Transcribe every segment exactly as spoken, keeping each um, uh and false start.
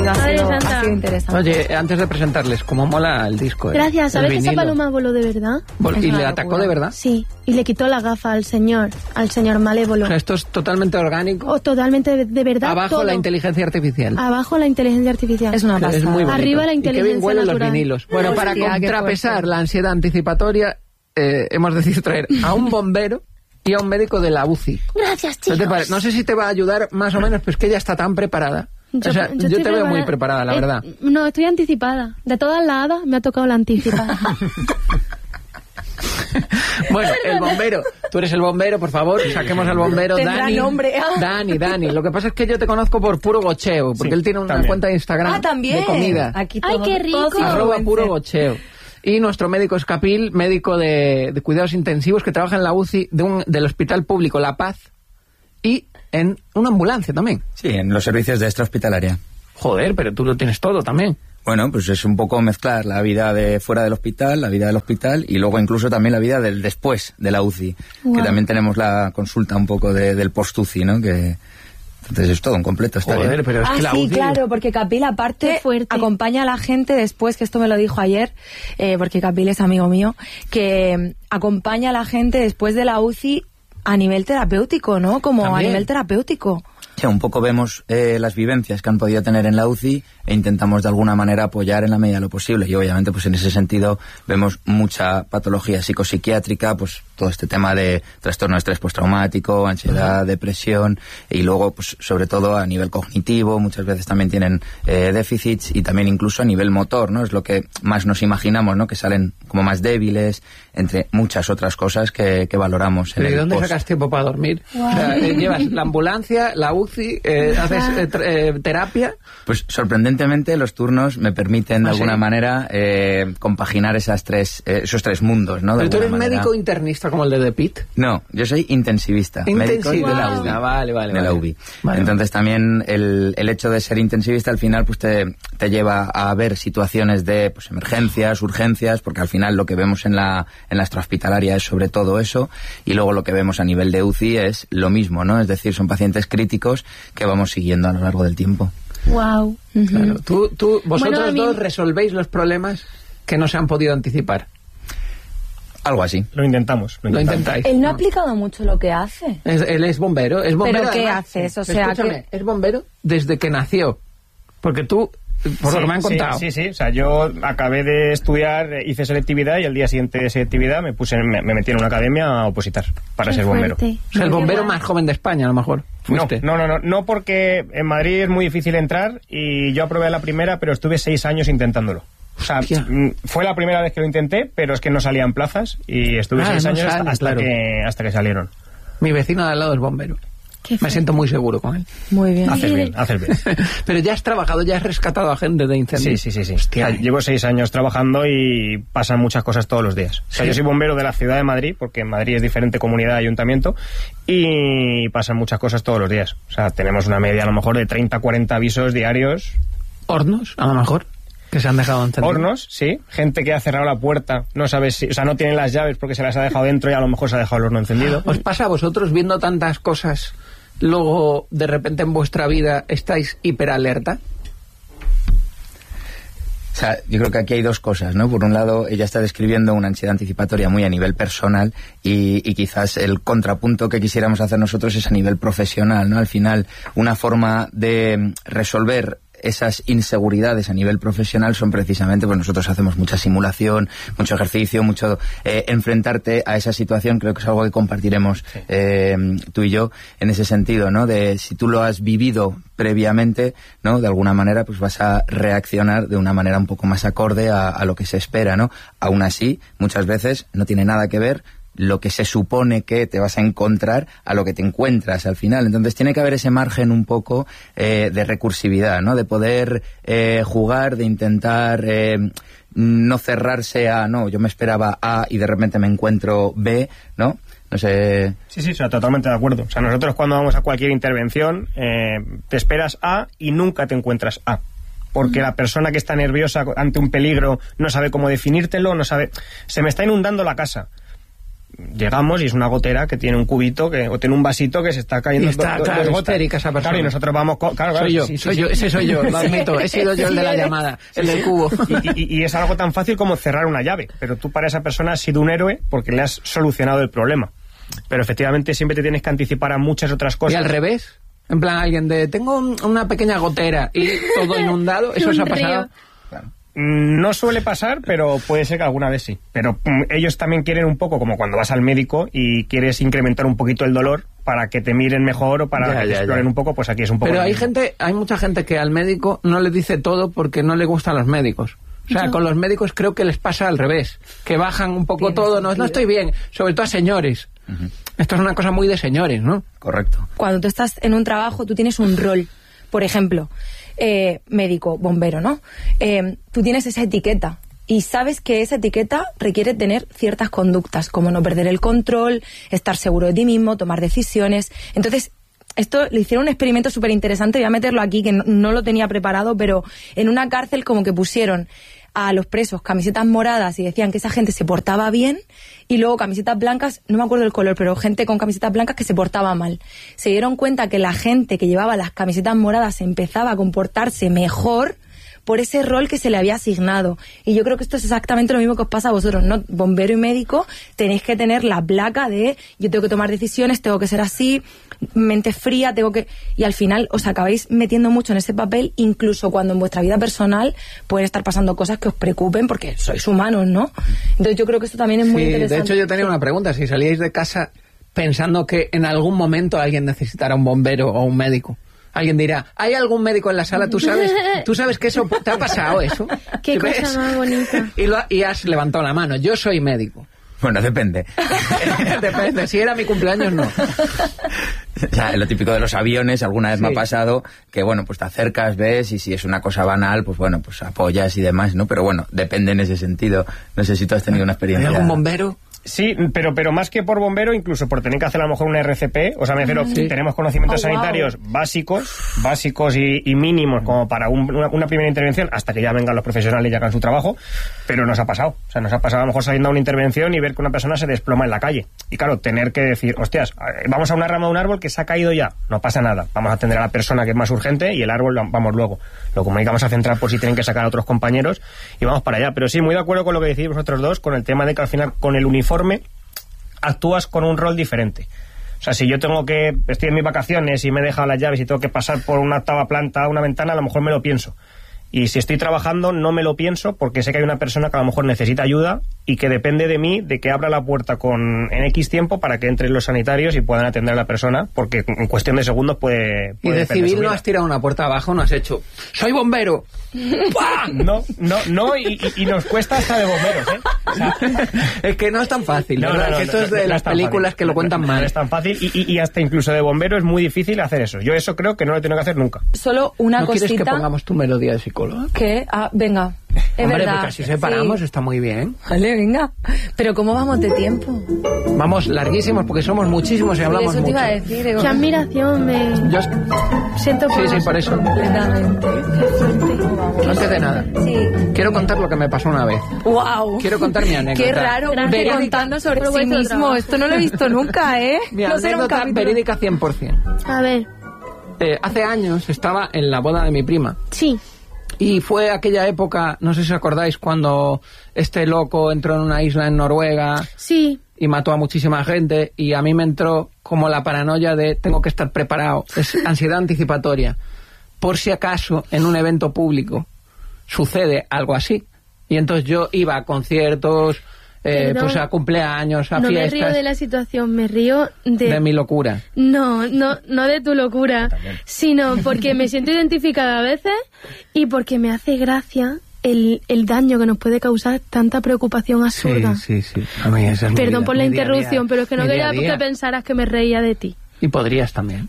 ha Madre sido, Santa. ha sido interesante. Oye, antes de presentarles, ¿cómo mola el disco? eh? Gracias, El ¿sabes que esa vinilo. paloma voló de verdad? Vol- Es ¿Y una le locura. atacó de verdad? Sí, y le quitó la gafa al señor, al señor malévolo. O sea, esto es totalmente orgánico. Oh, totalmente de, de verdad. Abajo todo. la inteligencia artificial. Abajo la inteligencia artificial. Es una Es pasada. muy bonito. Arriba la Y qué bien inteligencia huelen los natural. vinilos. Bueno, para Hostia, qué contrapesar fuerte. la ansiedad anticipatoria, eh, hemos decidido traer a un bombero y a un médico de la U C I. Gracias, ¿No, chicos. te pare- no sé si te va a ayudar más o menos, pero es que ella está tan preparada. o sea, yo, estoy te veo muy preparada, la Eh, verdad. No, estoy anticipada. De todas las hadas me ha tocado la anticipada. Bueno, el bombero. Tú eres el bombero, por favor, saquemos al bombero. Tendrá Dani. nombre. Dani, Dani. Lo que pasa es que yo te conozco por Puro Gocheo, porque Sí, él tiene una también. cuenta de Instagram Ah, también. de comida. Aquí Ay, todo- qué rico. todo Arroba influencer. Puro Gocheo. Y nuestro médico es Capil, médico de, de cuidados intensivos que trabaja en la U C I de un, del Hospital Público La Paz y en una ambulancia también. Sí, en los servicios de extrahospitalaria. Joder, pero tú lo tienes todo también. Bueno, pues es un poco mezclar la vida de fuera del hospital, la vida del hospital y luego incluso también la vida del después de la U C I. Wow. Que también tenemos la consulta un poco de, del post-U C I, ¿no? Que, entonces es todo un completo. Está Joder, bien. pero es Ah, que la sí, U C I... claro, porque Capil aparte Qué fuerte. acompaña a la gente después, que esto me lo dijo ayer, eh, porque Capil es amigo mío, que mm, acompaña a la gente después de la U C I a nivel terapéutico, ¿no? Como También. a nivel terapéutico. Sí, un poco vemos eh, las vivencias que han podido tener en la U C I e intentamos de alguna manera apoyar en la medida de lo posible. Y obviamente pues en ese sentido vemos mucha patología psicopsiquiátrica, pues todo este tema de trastorno de estrés postraumático, ansiedad, depresión y luego pues sobre todo a nivel cognitivo, muchas veces también tienen eh, déficits y también incluso a nivel motor, ¿no? Es lo que más nos imaginamos, ¿no? Que salen como más débiles, entre muchas otras cosas que, que valoramos. En ¿Pero y el dónde post. sacas tiempo para dormir? O sea, eh, llevas la ambulancia, la U C I, eh, haces eh, tr- eh, terapia. Pues sorprendentemente los turnos me permiten de ¿Ah, alguna sí? manera eh, compaginar esas tres, eh, esos tres mundos, ¿no? De Pero tú eres alguna manera. médico internista como el de The Pit. No, yo soy intensivista, médico de Intensivista. la U B I. Ah, vale, vale, de la vale. U B I. Vale. Entonces también el, el hecho de ser intensivista al final pues te, te lleva a ver situaciones de pues, emergencias, urgencias, porque al final lo que vemos en la, en la extrahospitalaria es sobre todo eso, y luego lo que vemos a nivel de U C I es lo mismo, ¿no? Es decir, son pacientes críticos que vamos siguiendo a lo largo del tiempo. Wow. Claro. Tú, tú, vosotros Bueno, a mí- dos resolvéis los problemas que no se han podido anticipar. Algo así. Lo intentamos. Lo, Lo intentamos. intentáis. Él no ha aplicado mucho lo que hace. Es- él es bombero, es bombero. ¿Pero qué además. haces? O sea, Escúchame, es bombero desde que nació. Porque tú, por lo que me han Sí, contado. Sí, sí, sí. O sea, yo acabé de estudiar, hice selectividad y al día siguiente de selectividad me puse, me, me metí en una academia a opositar para Qué ser bombero. fuerte. O sea, el Qué bombero guay. más joven de España, a lo mejor. No, Fuiste. no, no, no, no, porque en Madrid es muy difícil entrar y yo aprobé la primera, pero estuve seis años intentándolo. O sea, Hostia. mm, fue la primera vez que lo intenté, pero es que no salían plazas y estuve Ah, seis no años hasta, sale, hasta claro. que, hasta que salieron. Mi vecino de al lado es bombero. Qué Me fuerte. siento muy seguro con él. Muy bien. Haces bien, haces bien. Pero ya has trabajado, ya has rescatado a gente de Sí, incendios. sí, sí, sí. Hostia. O sea, llevo seis años trabajando y pasan muchas cosas todos los días. O sea, Sí. yo soy bombero de la ciudad de Madrid, porque en Madrid es diferente comunidad, ayuntamiento, y pasan muchas cosas todos los días. O sea, tenemos una media a lo mejor de treinta, cuarenta avisos diarios. Hornos, a lo mejor, que se han dejado encender. Hornos, sí. Gente que ha cerrado la puerta, no sabes si, o sea, no tienen las llaves porque se las ha dejado dentro y a lo mejor se ha dejado el horno encendido. ¿Os pasa a vosotros viendo tantas cosas, luego de repente en vuestra vida estáis hiperalerta? O sea, yo creo que aquí hay dos cosas, ¿no? Por un lado, ella está describiendo una ansiedad anticipatoria muy a nivel personal y, y quizás el contrapunto que quisiéramos hacer nosotros es a nivel profesional, ¿no? Al final, una forma de resolver esas inseguridades a nivel profesional son precisamente, pues nosotros hacemos mucha simulación, mucho ejercicio, mucho eh, enfrentarte a esa situación. Creo que es algo que compartiremos eh, tú y yo en ese sentido, ¿no? De si tú lo has vivido previamente, ¿no? De alguna manera, pues vas a reaccionar de una manera un poco más acorde a, a lo que se espera, ¿no? Aún así, muchas veces no tiene nada que ver lo que se supone que te vas a encontrar a lo que te encuentras al final. Entonces tiene que haber ese margen un poco eh, de recursividad, ¿no? De poder eh, jugar, de intentar eh, no cerrarse a, no, yo me esperaba A y de repente me encuentro B, ¿no? No sé... Sí, sí, o sea, totalmente de acuerdo. O sea, nosotros cuando vamos a cualquier intervención eh, te esperas A y nunca te encuentras A. Porque la persona que está nerviosa ante un peligro no sabe cómo definírtelo, no sabe... Se me está inundando la casa. llegamos y es una gotera que tiene un cubito que, o tiene un vasito que se está cayendo. Y está, do, do, claro, dos es gotas. histérica esa persona. Claro, y nosotros vamos... Con, claro, claro, soy yo, sí, sí, soy sí. yo, ese soy yo, lo admito. He sido yo el de la llamada, el del cubo. Y, y, y es algo tan fácil como cerrar una llave, pero tú para esa persona has sido un héroe porque le has solucionado el problema. Pero efectivamente siempre te tienes que anticipar a muchas otras cosas. ¿Y al revés? En plan, alguien de, tengo un, una pequeña gotera y todo inundado, ¿eso os ha pasado? Claro. No suele pasar, pero puede ser que alguna vez sí. Pero mm, ellos también quieren un poco, como cuando vas al médico y quieres incrementar un poquito el dolor para que te miren mejor o para Ya, que te ya, exploren ya. un poco, pues aquí es un poco... Pero lo hay mismo. gente, hay mucha gente que al médico no le dice todo porque no le gustan los médicos. O sea, Yo. con los médicos creo que les pasa al revés, que bajan un poco Tiene todo, no, sentido. no estoy bien, sobre todo a señores. Ujú. Esto es una cosa muy de señores, ¿no? Correcto. Cuando tú estás en un trabajo, tú tienes un rol. Por ejemplo, eh, médico, bombero, ¿no? Eh, tú tienes esa etiqueta y sabes que esa etiqueta requiere tener ciertas conductas, como no perder el control, estar seguro de ti mismo, tomar decisiones. Entonces, esto le hicieron un experimento súper interesante, voy a meterlo aquí, que no, no lo tenía preparado, pero en una cárcel como que pusieron a los presos camisetas moradas y decían que esa gente se portaba bien, y luego camisetas blancas, no me acuerdo el color, pero gente con camisetas blancas que se portaba mal. Se dieron cuenta que la gente que llevaba las camisetas moradas empezaba a comportarse mejor por ese rol que se le había asignado. Y yo creo que esto es exactamente lo mismo que os pasa a vosotros, ¿no? Bombero y médico, tenéis que tener la placa de yo tengo que tomar decisiones, tengo que ser así, mente fría, tengo que... Y al final os acabáis metiendo mucho en ese papel, incluso cuando en vuestra vida personal pueden estar pasando cosas que os preocupen porque sois humanos, ¿no? Entonces yo creo que esto también es muy Sí, interesante. de hecho yo tenía una pregunta, si salíais de casa pensando que en algún momento alguien necesitara un bombero o un médico. Alguien dirá, ¿hay algún médico en la sala? ¿Tú sabes, ¿tú sabes que eso te ha pasado eso? Qué ¿Sí cosa ves? más bonita. Y, lo, y has levantado la mano. Yo soy médico. Bueno, depende. Depende, si era mi cumpleaños, no. O sea, lo típico de los aviones, alguna vez Sí. me ha pasado que, bueno, pues te acercas, ves, y si es una cosa banal, pues bueno, pues apoyas y demás, ¿no? Pero bueno, depende en ese sentido. No sé si tú has tenido una ¿Hay experiencia. algún bombero? Sí, pero, pero más que por bombero, incluso por tener que hacer a lo mejor una R C P, o sea, me refiero, Sí. tenemos conocimientos Oh, wow. sanitarios básicos, básicos y, y mínimos como para un- una, una primera intervención, hasta que ya vengan los profesionales y hagan su trabajo, pero nos ha pasado. O sea, nos ha pasado a lo mejor saliendo a una intervención y ver que una persona se desploma en la calle. Y claro, tener que decir, hostias, eh, vamos a una rama de un árbol que se ha caído ya, no pasa nada, vamos a atender a la persona que es más urgente y el árbol lo- vamos luego. Lo comunicamos a central por si tienen que sacar a otros compañeros y vamos para allá. Pero sí, muy de acuerdo con lo que decís vosotros dos, con el tema de que al final con el uniforme actúas con un rol diferente. O sea, si yo tengo que, estoy en mis vacaciones y me he dejado las llaves y tengo que pasar por una octava planta, una ventana, a lo mejor me lo pienso. Y si estoy trabajando, no me lo pienso porque sé que hay una persona que a lo mejor necesita ayuda y que depende de mí de que abra la puerta con en X tiempo para que entren los sanitarios y puedan atender a la persona, porque en cuestión de segundos puede... Y puede de depender civil su no vida. has tirado una puerta abajo, no has hecho, ¡soy bombero! ¡Pam! No, no, no, y, y- y nos cuesta hasta de bomberos, ¿eh? O sea, Es que no es tan fácil, No, ¿verdad? no, no, que esto no, es de no, no las es tan películas fácil. que lo cuentan No, mal. No es tan fácil y, y- y hasta incluso de bombero es muy difícil hacer eso. Yo eso creo que no lo he tenido que hacer nunca. Solo una ¿No quieres que cosita pongamos tu melodía de psicóloga? que... Ah, venga, es Hombre, verdad. porque así separamos, Sí. está muy bien. Vale, venga. Pero ¿cómo vamos de tiempo? Vamos larguísimos porque somos muchísimos y hablamos Eso te mucho. iba a decir. Ego. Qué admiración, me Yo, siento por sí, sí, por eso. Completamente. Antes de nada, Sí. quiero contar lo que me pasó una vez. Wow. Quiero contar mi anécdota. Qué raro, Gracias. Verónica contando sobre Por sí vuestro mismo. trabajo. Esto no lo he visto nunca, ¿eh? Mi no será un anécdota capítulo. verídica cien por ciento. A ver, Eh, hace años estaba en la boda de mi prima. sí. Y fue aquella época, no sé si os acordáis, cuando este loco entró en una isla en Noruega Sí, y mató a muchísima gente, y a mí me entró como la paranoia de tengo que estar preparado, es ansiedad anticipatoria, por si acaso en un evento público sucede algo así. Y entonces yo iba a conciertos, eh, Perdón. pues a cumpleaños, a no me fiestas, río de la situación, me río de... de mi locura. No, no, no de tu locura, sino porque me siento identificada a veces y porque me hace gracia el, el daño que nos puede causar tanta preocupación absurda. sí, sí. A mí esa es mi Perdón vida, por la mi día a día. interrupción, pero es que no Mi quería día a día. que pensaras que me reía de ti. Y podrías también.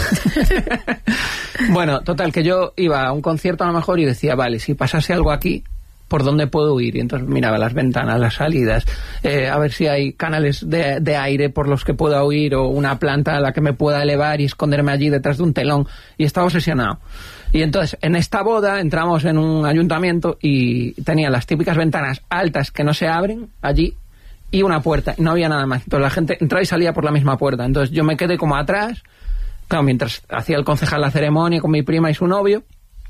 Bueno, total, que yo iba a un concierto a lo mejor y decía, vale, si pasase algo aquí, ¿por dónde puedo ir? Y entonces miraba las ventanas, las salidas, eh, a ver si hay canales de, de aire por los que pueda huir o una planta a la que me pueda elevar y esconderme allí detrás de un telón. Y estaba obsesionado. Y entonces, en esta boda, entramos en un ayuntamiento y tenía las típicas ventanas altas que no se abren allí y una puerta, y no había nada más. Entonces la gente entraba y salía por la misma puerta. Entonces yo me quedé como atrás, claro, mientras hacía el concejal la ceremonia con mi prima y su novio,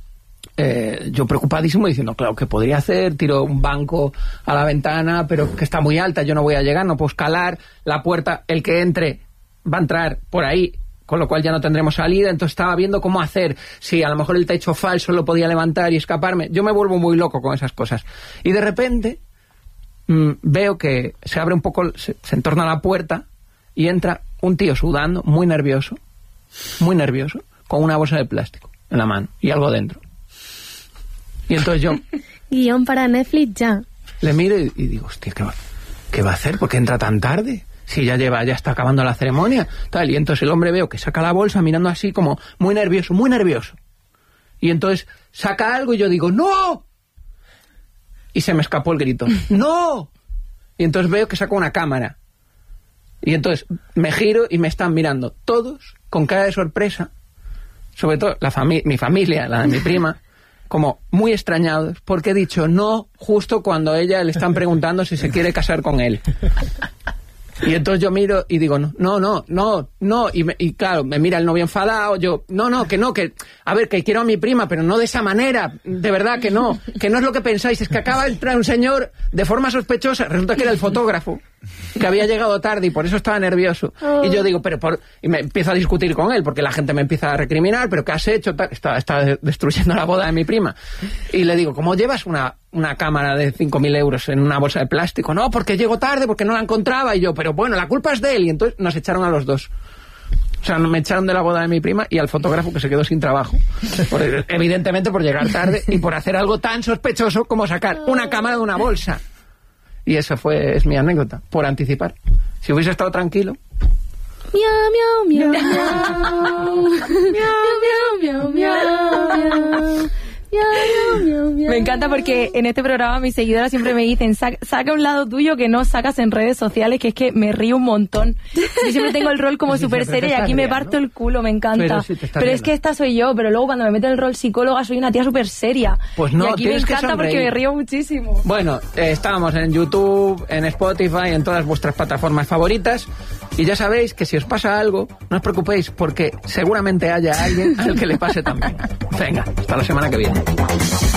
eh, yo preocupadísimo diciendo, claro, ¿qué podría hacer? Tiro un banco a la ventana, pero que está muy alta, yo no voy a llegar, no puedo escalar, la puerta, el que entre va a entrar por ahí, con lo cual ya no tendremos salida. Entonces estaba viendo cómo hacer, si a lo mejor el techo falso lo podía levantar y escaparme. Yo me vuelvo muy loco con esas cosas. Y de repente mmm, veo que se abre un poco, se, se entorna la puerta y entra un tío sudando, muy nervioso, muy nervioso, con una bolsa de plástico en la mano y algo dentro. Y entonces yo... Guión para Netflix ya. Le miro y, y digo, hostia, ¿qué va, ¿qué va a hacer? ¿Por qué entra tan tarde? Si ya lleva, ya está acabando la ceremonia, tal. Y entonces el hombre veo que saca la bolsa mirando así como muy nervioso, muy nervioso. Y entonces saca algo y yo digo, ¡no! Y se me escapó el grito, ¡no! Y entonces veo que saca una cámara. Y entonces me giro y me están mirando todos con cara de sorpresa, sobre todo la fami- mi familia, la de mi prima, como muy extrañados, porque he dicho no justo cuando a ella le están preguntando si se quiere casar con él. Y entonces yo miro y digo, no, no, no, no, no, y, me, y claro, me mira el novio enfadado, yo, no, no, que no, que, a ver, que quiero a mi prima, pero no de esa manera, de verdad que no, que no es lo que pensáis, es que acaba de entrar un señor de forma sospechosa, resulta que era el fotógrafo, que había llegado tarde y por eso estaba nervioso. Oh. Y yo digo, pero por, y me empiezo a discutir con él, porque la gente me empieza a recriminar, pero ¿qué has hecho? Está, está destruyendo la boda de mi prima. Y le digo, ¿cómo llevas una, una cámara de cinco mil euros en una bolsa de plástico? No, porque llego tarde, porque no la encontraba. Y yo, pero bueno, la culpa es de él. Y entonces nos echaron a los dos. O sea, me echaron de la boda de mi prima y al fotógrafo que se quedó sin trabajo. Por, evidentemente por llegar tarde y por hacer algo tan sospechoso como sacar una cámara de una bolsa. Y esa fue, es mi anécdota, por anticipar. Si hubiese estado tranquilo... Miau, miau, miau, miau. Miau, miau, miau, miau. Me encanta porque en este programa mis seguidoras siempre me dicen, saca, saca un lado tuyo que no sacas en redes sociales, que es que me río un montón. Yo siempre tengo el rol como súper seria y aquí me parto el culo, me encanta. Pero, si pero es que esta soy yo, pero luego cuando me meto en el rol psicóloga soy una tía súper seria. Pues no, y aquí me encanta porque me río muchísimo. Bueno, eh, estábamos en YouTube, en Spotify, en todas vuestras plataformas favoritas. Y ya sabéis que si os pasa algo, no os preocupéis porque seguramente haya alguien al que le pase también. Venga, hasta la semana que viene.